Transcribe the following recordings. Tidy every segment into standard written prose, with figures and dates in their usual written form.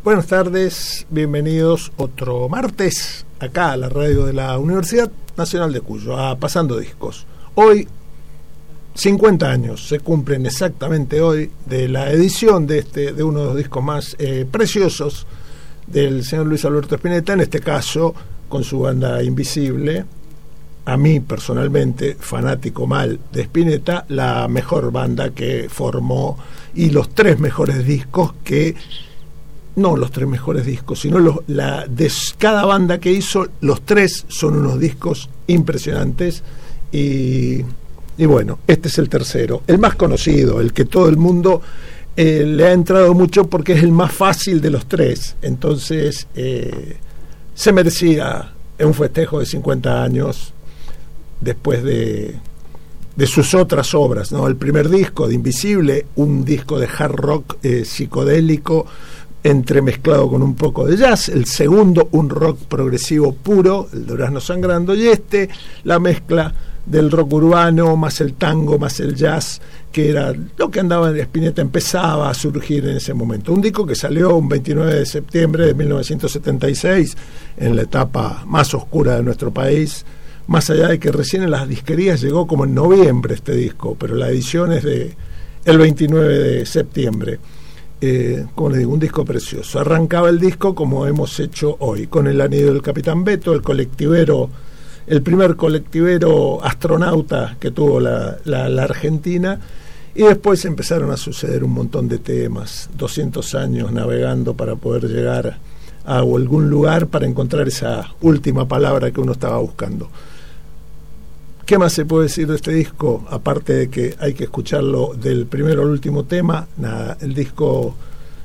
Buenas tardes, bienvenidos otro martes acá a la radio de la Universidad Nacional de Cuyo, a Pasando Discos. Hoy 50 años se cumplen exactamente hoy de la edición de uno de los discos más preciosos del señor Luis Alberto Spinetta, en este caso con su banda Invisible. A mí personalmente, fanático mal de Spinetta, la mejor banda que formó, y los tres mejores discos que, no los tres mejores discos, sino de cada banda que hizo, los tres son unos discos impresionantes. Y bueno, este es el tercero, el más conocido, el que todo el mundo le ha entrado mucho porque es el más fácil de los tres. Entonces se merecía un festejo de 50 años después de sus otras obras, ¿no? El primer disco de Invisible, un disco de hard rock psicodélico entremezclado con un poco de jazz. El segundo, un rock progresivo puro, el Durazno Sangrando, y la mezcla del rock urbano más el tango más el jazz, que era lo que andaba en Spinetta, empezaba a surgir en ese momento. Un disco que salió un 29 de septiembre de 1976, en la etapa más oscura de nuestro país, más allá de que recién en las disquerías llegó como en noviembre este disco, pero la edición es de el 29 de septiembre. Como les digo, un disco precioso. Arrancaba el disco como hemos hecho hoy, con El Anillo del Capitán Beto, el primer colectivero astronauta que tuvo la Argentina, y después empezaron a suceder un montón de temas, 200 años navegando para poder llegar a algún lugar para encontrar esa última palabra que uno estaba buscando. ¿Qué más se puede decir de este disco? Aparte de que hay que escucharlo del primero al último tema, nada, el disco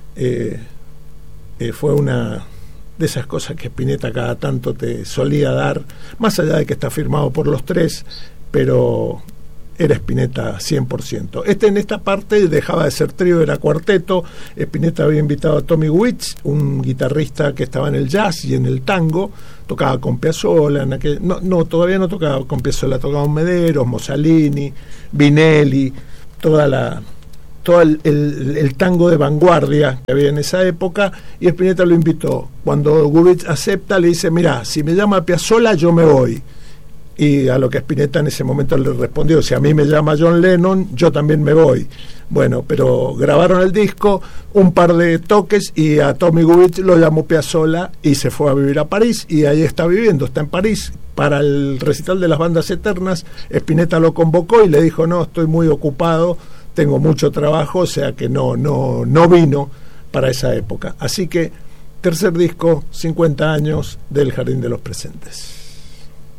fue una de esas cosas que Spinetta cada tanto te solía dar, más allá de que está firmado por los tres, pero era Spinetta 100%. En esta parte dejaba de ser trío, era cuarteto. Spinetta había invitado a Tommy Witz, un guitarrista que estaba en el jazz y en el tango, tocaba con Piazzolla, todavía no tocaba con Piazzolla, tocaba con Mederos, Mussolini, Vinelli, todo el tango de vanguardia que había en esa época, y Spinetta lo invitó. Cuando Gubitz acepta, le dice: mirá, si me llama Piazzolla yo me voy. Y a lo que Spinetta en ese momento le respondió: si a mí me llama John Lennon, yo también me voy. Bueno, pero grabaron el disco, un par de toques, y a Tommy Gubitz lo llamó Piazzolla y se fue a vivir a París, y ahí está viviendo, está en París. Para el recital de las Bandas Eternas, Spinetta lo convocó y le dijo: no, estoy muy ocupado, tengo mucho trabajo, o sea que no vino para esa época. Así que, tercer disco, 50 años del Jardín de los Presentes.